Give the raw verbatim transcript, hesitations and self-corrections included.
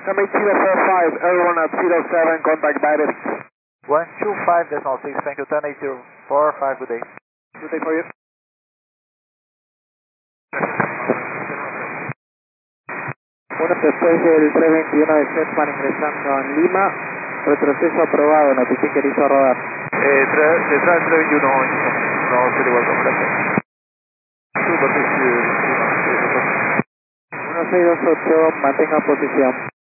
M eight zero four five, everyone at zero seven, contact guided. one two five decimal six, thank you, ten eight zero four five, good day. Good day for you. Bueno, después del tres veintiuno de Jetman ingresando en Lima, retroceso aprobado, notifique listo a rodar. Eh, tre- detrás del tres veintiuno, no, se le vuelvo, gracias. Super, uno seis dos ocho, mantenga posición.